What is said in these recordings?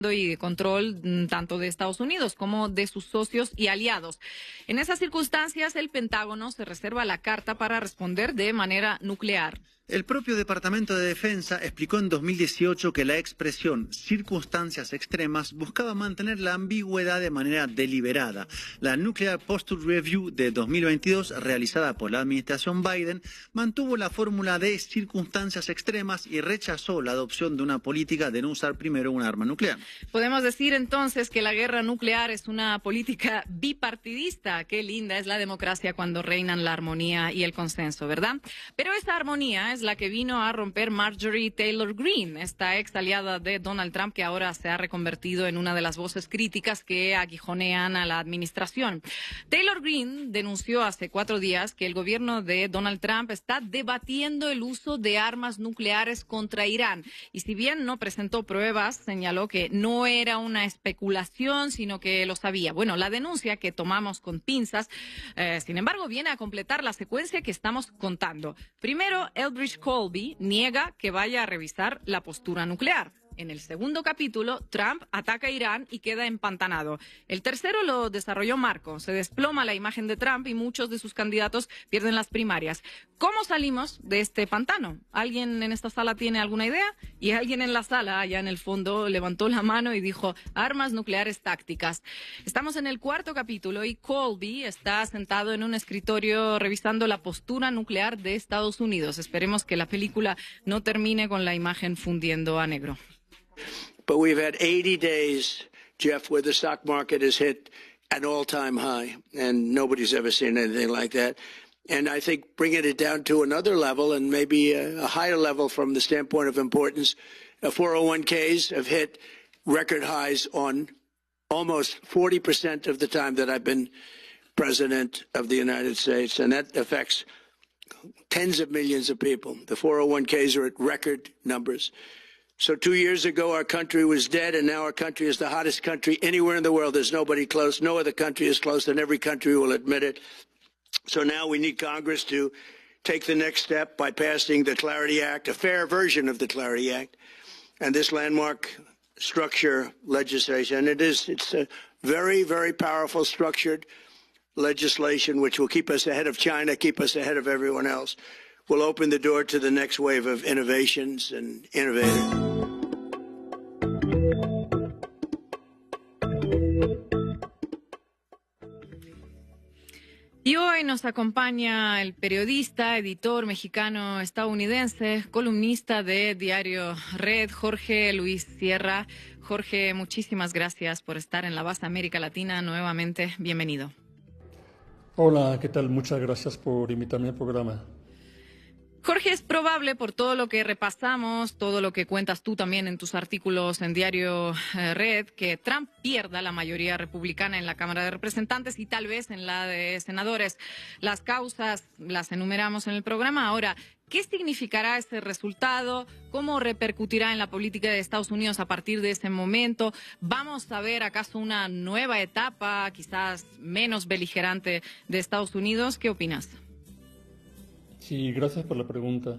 y de control tanto de Estados Unidos como de sus socios y aliados. En esas circunstancias, el Pentágono se reserva la carta para responder de manera nuclear. El propio Departamento de Defensa explicó en 2018 que la expresión circunstancias extremas buscaba mantener la ambigüedad de manera deliberada. La Nuclear Posture Review de 2022, realizada por la administración Biden, mantuvo la fórmula de circunstancias extremas y rechazó la adopción de una política de no usar primero un arma nuclear. Podemos decir entonces que la guerra nuclear es una política bipartidista. Qué linda es la democracia cuando reinan la armonía y el consenso, ¿verdad? Pero esa armonía es la que vino a romper Marjorie Taylor Greene, esta ex aliada de Donald Trump que ahora se ha reconvertido en una de las voces críticas que aguijonean a la administración. Taylor Greene denunció hace 4 días que el gobierno de Donald Trump está debatiendo el uso de armas nucleares contra Irán. Y si bien no presentó pruebas, señaló que no era una especulación, sino que lo sabía. Bueno, la denuncia que tomamos con pinzas, sin embargo, viene a completar la secuencia que estamos contando. Primero, Eldridge Colby niega que vaya a revisar la postura nuclear. En el segundo capítulo, Trump ataca a Irán y queda empantanado. El tercero lo desarrolló Marco. Se desploma la imagen de Trump y muchos de sus candidatos pierden las primarias. ¿Cómo salimos de este pantano? ¿Alguien en esta sala tiene alguna idea? Y alguien en la sala, allá en el fondo, levantó la mano y dijo, armas nucleares tácticas. Estamos en el cuarto capítulo y Colby está sentado en un escritorio revisando la postura nuclear de Estados Unidos. Esperemos que la película no termine con la imagen fundiendo a negro. But we've had 80 days, Jeff, where the stock market has hit an all-time high, and nobody's ever seen anything like that. And I think bringing it down to another level, and maybe a higher level from the standpoint of importance, 401ks have hit record highs on almost 40% of the time that I've been president of the United States, and that affects tens of millions of people. The 401ks are at record numbers. So 2 years ago, our country was dead, and now our country is the hottest country anywhere in the world. There's nobody close. No other country is close, and every country will admit it. So now we need Congress to take the next step by passing the Clarity Act, a fair version of the Clarity Act, and this landmark structure legislation. And it's a very, very powerful structured legislation which will keep us ahead of China, keep us ahead of everyone else. Will open the door to the next wave of innovations and innovators. Y hoy nos acompaña el periodista, editor mexicano-estadounidense, columnista de Diario Red, Jorge Luis Sierra. Jorge, muchísimas gracias por estar en La Base América Latina nuevamente. Bienvenido. Hola, ¿qué tal? Muchas gracias por invitarme al programa. Jorge, es probable por todo lo que repasamos, todo lo que cuentas tú también en tus artículos en Diario Red, que Trump pierda la mayoría republicana en la Cámara de Representantes y tal vez en la de senadores. Las causas las enumeramos en el programa. Ahora, ¿qué significará ese resultado? ¿Cómo repercutirá en la política de Estados Unidos a partir de ese momento? ¿Vamos a ver acaso una nueva etapa, quizás menos beligerante de Estados Unidos? ¿Qué opinas? Sí, gracias por la pregunta.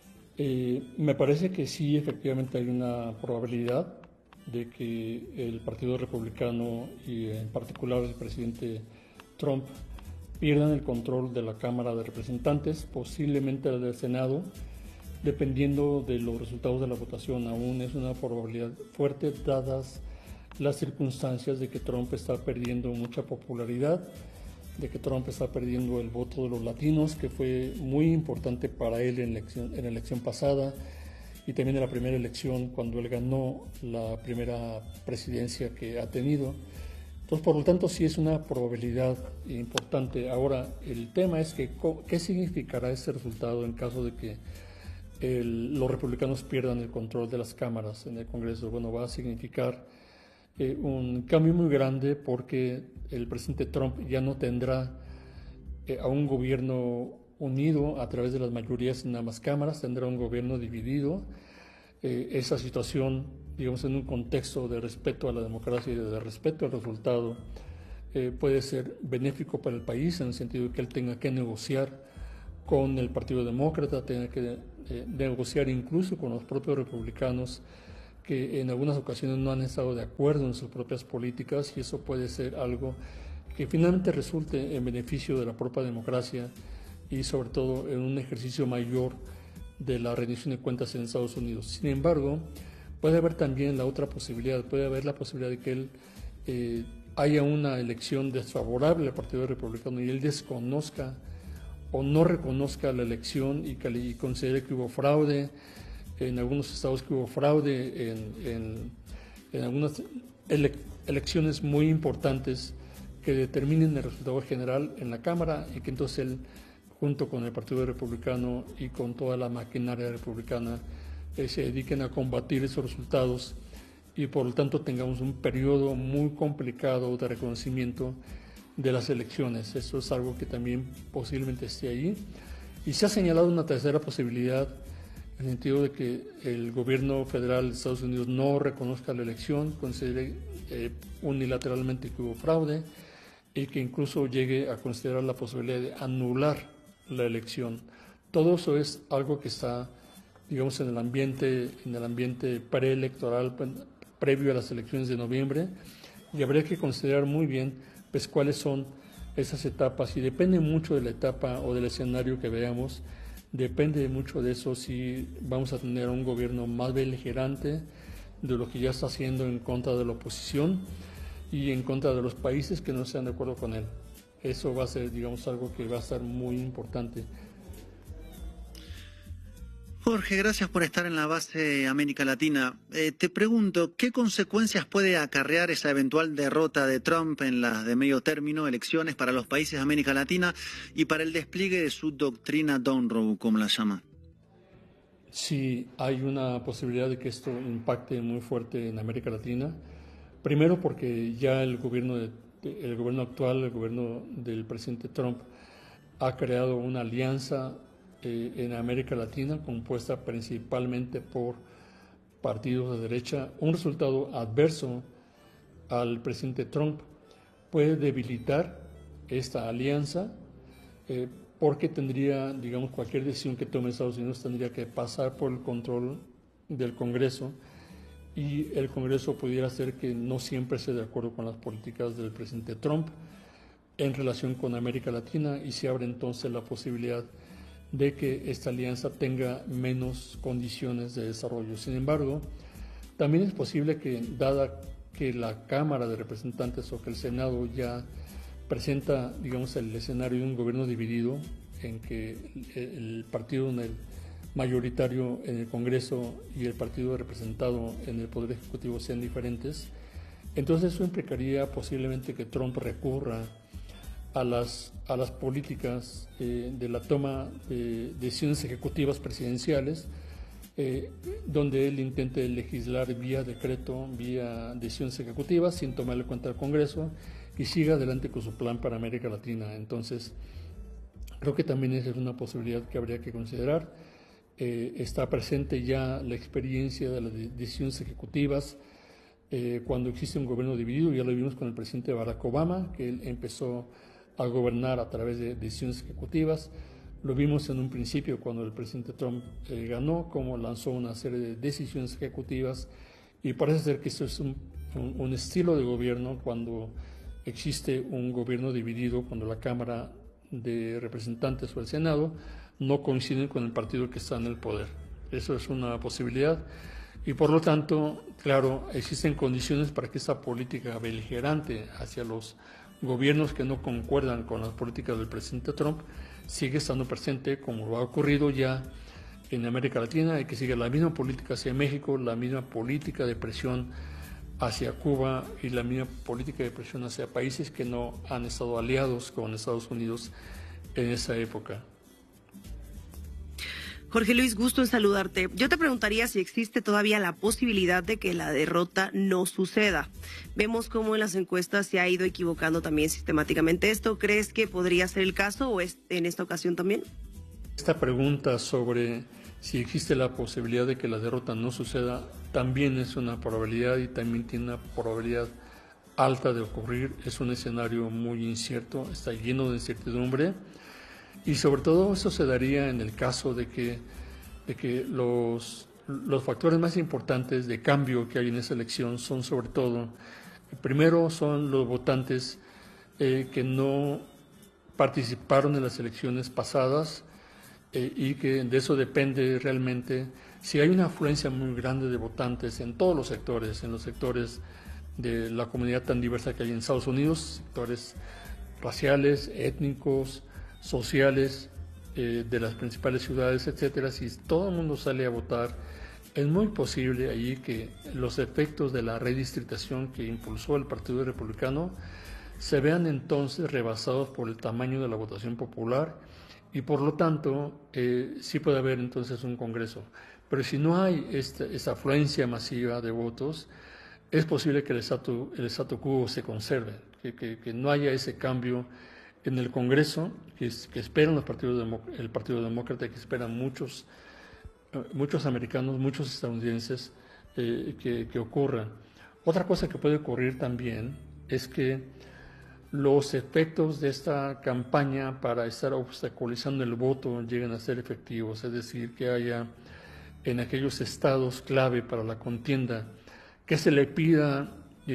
Me parece que sí, efectivamente hay una probabilidad de que el Partido Republicano y en particular el presidente Trump pierdan el control de la Cámara de Representantes, posiblemente del Senado, dependiendo de los resultados de la votación. Aún es una probabilidad fuerte dadas las circunstancias de que Trump está perdiendo mucha popularidad, de que Trump está perdiendo el voto de los latinos, que fue muy importante para él en la elección pasada y también en la primera elección cuando él ganó la primera presidencia que ha tenido. Entonces, por lo tanto, sí es una probabilidad importante. Ahora, el tema es que ¿qué significará ese resultado en caso de que los republicanos pierdan el control de las cámaras en el Congreso? Bueno, va a significar un cambio muy grande porque el presidente Trump ya no tendrá a un gobierno unido a través de las mayorías en ambas cámaras, tendrá un gobierno dividido. Esa situación, digamos, en un contexto de respeto a la democracia y de respeto al resultado, puede ser benéfico para el país en el sentido de que él tenga que negociar con el Partido Demócrata, tenga que negociar incluso con los propios republicanos que en algunas ocasiones no han estado de acuerdo en sus propias políticas, y eso puede ser algo que finalmente resulte en beneficio de la propia democracia y sobre todo en un ejercicio mayor de la rendición de cuentas en Estados Unidos. Sin embargo, puede haber también la otra posibilidad, puede haber la posibilidad de que él haya una elección desfavorable al Partido Republicano y él desconozca o no reconozca la elección y considere que hubo fraude, en algunos estados que hubo fraude, en algunas elecciones muy importantes que determinen el resultado general en la Cámara, y que entonces él, junto con el Partido Republicano y con toda la maquinaria republicana, se dediquen a combatir esos resultados y por lo tanto tengamos un periodo muy complicado de reconocimiento de las elecciones. Eso es algo que también posiblemente esté ahí. Y se ha señalado una tercera posibilidad, en el sentido de que el gobierno federal de Estados Unidos no reconozca la elección, considere unilateralmente que hubo fraude y que incluso llegue a considerar la posibilidad de anular la elección. Todo eso es algo que está, digamos, en el ambiente preelectoral, previo a las elecciones de noviembre, y habría que considerar muy bien pues cuáles son esas etapas, y depende mucho de la etapa o del escenario que veamos, depende mucho de eso si vamos a tener un gobierno más beligerante de lo que ya está haciendo en contra de la oposición y en contra de los países que no están de acuerdo con él. Eso va a ser, digamos, algo que va a estar muy importante. Jorge, gracias por estar en la base América Latina. Te pregunto, ¿qué consecuencias puede acarrear esa eventual derrota de Trump en las de medio término, elecciones para los países de América Latina y para el despliegue de su doctrina Monroe, como la llama? Sí, hay una posibilidad de que esto impacte muy fuerte en América Latina. Primero porque ya el gobierno actual, el gobierno del presidente Trump, ha creado una alianza en América Latina compuesta principalmente por partidos de derecha. Un resultado adverso al presidente Trump puede debilitar esta alianza porque tendría, digamos, cualquier decisión que tome Estados Unidos tendría que pasar por el control del Congreso, y el Congreso pudiera hacer que no siempre esté de acuerdo con las políticas del presidente Trump en relación con América Latina, y se abre entonces la posibilidad de que esta alianza tenga menos condiciones de desarrollo. Sin embargo, también es posible que, dada que la Cámara de Representantes o que el Senado ya presenta, digamos, el escenario de un gobierno dividido, en que el partido mayoritario en el Congreso y el partido representado en el Poder Ejecutivo sean diferentes, entonces eso implicaría posiblemente que Trump recurra a las políticas de la toma de decisiones ejecutivas presidenciales, donde él intente legislar vía decreto, vía decisiones ejecutivas, sin tomarle cuenta al Congreso, y siga adelante con su plan para América Latina. Entonces, creo que también esa es una posibilidad que habría que considerar. Está presente ya la experiencia de las decisiones ejecutivas cuando existe un gobierno dividido. Ya lo vimos con el presidente Barack Obama, que él empezó a gobernar a través de decisiones ejecutivas. Lo vimos en un principio cuando el presidente Trump ganó, como lanzó una serie de decisiones ejecutivas, y parece ser que esto es un estilo de gobierno cuando existe un gobierno dividido, cuando la Cámara de Representantes o el Senado no coinciden con el partido que está en el poder. Eso es una posibilidad, y por lo tanto, claro, existen condiciones para que esta política beligerante hacia los gobiernos que no concuerdan con las políticas del presidente Trump sigue estando presente, como lo ha ocurrido ya en América Latina, y que sigue la misma política hacia México, la misma política de presión hacia Cuba y la misma política de presión hacia países que no han estado aliados con Estados Unidos en esa época. Jorge Luis, gusto en saludarte. Yo te preguntaría si existe todavía la posibilidad de que la derrota no suceda. Vemos cómo en las encuestas se ha ido equivocando también sistemáticamente esto. ¿Crees que podría ser el caso o es en esta ocasión también? Esta pregunta sobre si existe la posibilidad de que la derrota no suceda también es una probabilidad, y también tiene una probabilidad alta de ocurrir. Es un escenario muy incierto, está lleno de incertidumbre. Y sobre todo eso se daría en el caso de que los los factores más importantes de cambio que hay en esa elección son sobre todo, primero son los votantes que no participaron en las elecciones pasadas y que de eso depende realmente si hay una afluencia muy grande de votantes en todos los sectores, en los sectores de la comunidad tan diversa que hay en Estados Unidos, sectores raciales, étnicos, sociales, de las principales ciudades, etcétera. Si todo el mundo sale a votar, es muy posible allí que los efectos de la redistritación que impulsó el Partido Republicano se vean entonces rebasados por el tamaño de la votación popular y por lo tanto sí puede haber entonces un Congreso. Pero si no hay esta afluencia masiva de votos, es posible que el statu quo se conserve, que no haya ese cambio en el Congreso que esperan el Partido Demócrata y que esperan muchos americanos, muchos estadounidenses que ocurra. Otra cosa que puede ocurrir también es que los efectos de esta campaña para estar obstaculizando el voto lleguen a ser efectivos, es decir, que haya en aquellos estados clave para la contienda que se le pida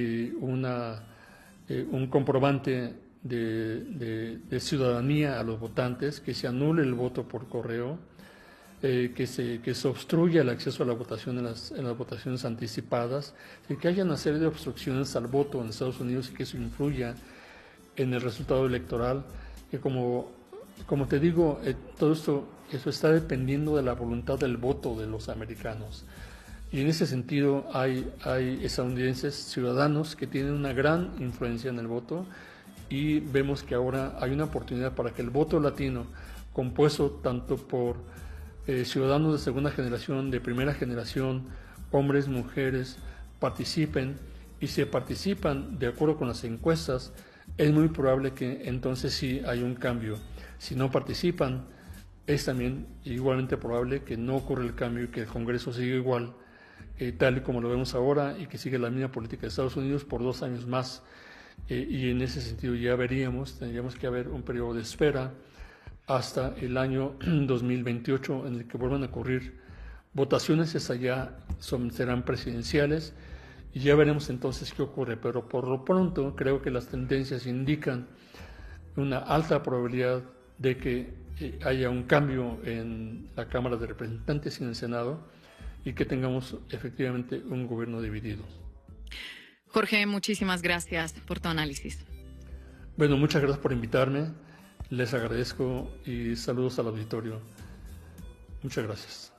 un comprobante de ciudadanía a los votantes, que se anule el voto por correo, que se obstruya el acceso a la votación en las votaciones anticipadas, y que haya una serie de obstrucciones al voto en Estados Unidos y que eso influya en el resultado electoral, que como te digo, todo eso está dependiendo de la voluntad del voto de los americanos. Y en ese sentido hay estadounidenses, ciudadanos, que tienen una gran influencia en el voto y vemos que ahora hay una oportunidad para que el voto latino, compuesto tanto por ciudadanos de segunda generación, de primera generación, hombres, mujeres, participen, y si participan de acuerdo con las encuestas, es muy probable que entonces sí hay un cambio. Si no participan, es también igualmente probable que no ocurra el cambio y que el Congreso siga igual, tal y como lo vemos ahora, y que siga la misma política de Estados Unidos por 2 años más. Y en ese sentido ya tendríamos que haber un periodo de espera hasta el año 2028 en el que vuelvan a ocurrir votaciones, esas ya serán presidenciales, y ya veremos entonces qué ocurre. Pero por lo pronto creo que las tendencias indican una alta probabilidad de que haya un cambio en la Cámara de Representantes y en el Senado y que tengamos efectivamente un gobierno dividido. Jorge, muchísimas gracias por tu análisis. Bueno, muchas gracias por invitarme. Les agradezco y saludos al auditorio. Muchas gracias.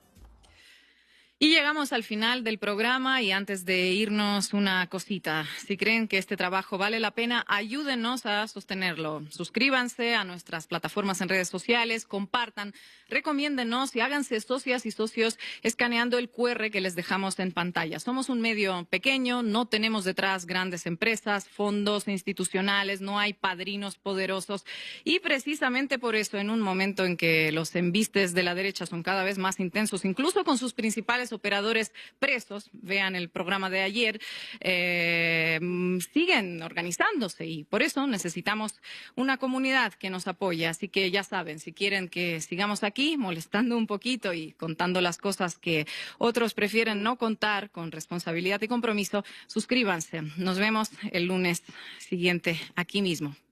Y llegamos al final del programa y antes de irnos una cosita. Si creen que este trabajo vale la pena, ayúdenos a sostenerlo. Suscríbanse a nuestras plataformas en redes sociales, compartan, recomiéndenos y háganse socias y socios escaneando el QR que les dejamos en pantalla. Somos un medio pequeño, no tenemos detrás grandes empresas, fondos institucionales, no hay padrinos poderosos y precisamente por eso en un momento en que los embistes de la derecha son cada vez más intensos, incluso con sus principales operadores presos, vean el programa de ayer, siguen organizándose y por eso necesitamos una comunidad que nos apoye. Así que ya saben, si quieren que sigamos aquí molestando un poquito y contando las cosas que otros prefieren no contar con responsabilidad y compromiso, suscríbanse. Nos vemos el lunes siguiente aquí mismo.